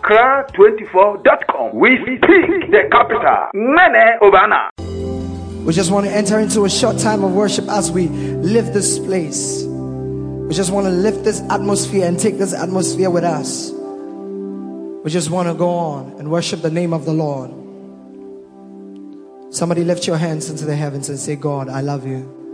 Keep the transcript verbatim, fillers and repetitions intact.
accra twenty-four dot com. We speak the capital. Nene Obana. We just want to enter into a short time of worship as we lift this place. We just want to lift this atmosphere and take this atmosphere with us. We just want to go on and worship the name of the Lord. Somebody lift your hands into the heavens and say, God, I love you.